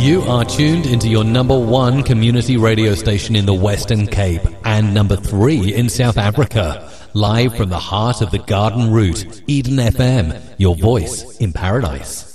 You are tuned into your number one community radio station in the Western Cape and number 3 in South Africa. Live from the heart of the Garden Route, Eden FM, your voice in paradise.